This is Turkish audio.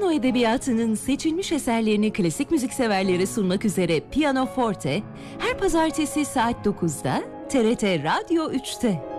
Piyano edebiyatının seçilmiş eserlerini klasik müzik severlere sunmak üzere Piyano Forte, her pazartesi saat 9'da TRT Radyo 3'te.